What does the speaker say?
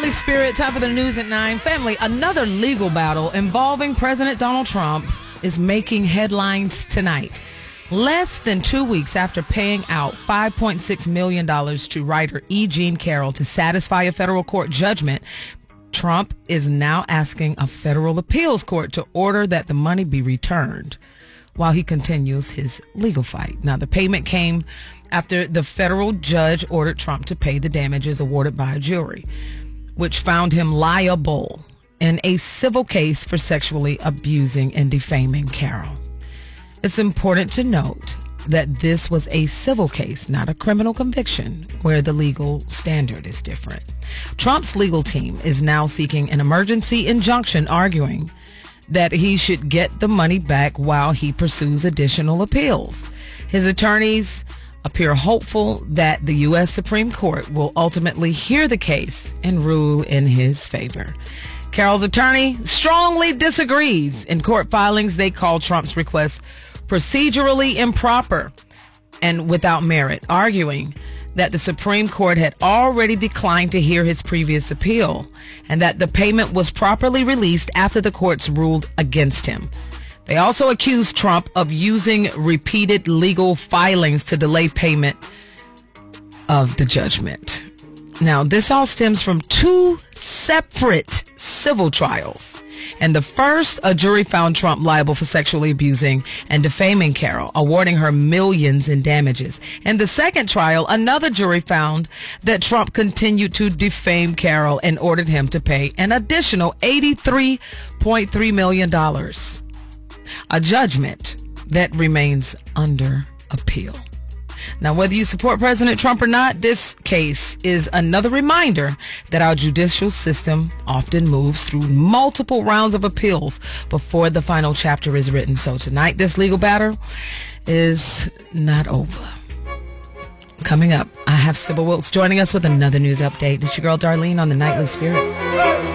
Nightly Spirit, top of the news at 9. Family, another legal battle involving President Donald Trump is making headlines tonight. Less than 2 weeks after paying out $5.6 million to writer E. Jean Carroll to satisfy a federal court judgment, Trump is now asking a federal appeals court to order that the money be returned while he continues his legal fight. Now, the payment came after the federal judge ordered Trump to pay the damages awarded by a jury, which found him liable in a civil case for sexually abusing and defaming Carroll. It's important to note that this was a civil case, not a criminal conviction, where the legal standard is different. Trump's legal team is now seeking an emergency injunction, arguing that he should get the money back while he pursues additional appeals. His attorneys appear hopeful that the U.S. Supreme Court will ultimately hear the case and rule in his favor. Carroll's attorney strongly disagrees. In court filings, they call Trump's request procedurally improper and without merit, arguing that the Supreme Court had already declined to hear his previous appeal and that the payment was properly released after the courts ruled against him. They also accused Trump of using repeated legal filings to delay payment of the judgment. Now, this all stems from two separate civil trials. And the first, a jury found Trump liable for sexually abusing and defaming Carroll, awarding her millions in damages. And the second trial, another jury found that Trump continued to defame Carroll and ordered him to pay an additional $83.3 million. A judgment that remains under appeal. Now, whether you support President Trump or not, this case is another reminder that our judicial system often moves through multiple rounds of appeals before the final chapter is written. So tonight, this legal battle is not over. Coming up, I have Sybil Wilkes joining us with another news update. It's your girl Darlene on the Nightly Spirit.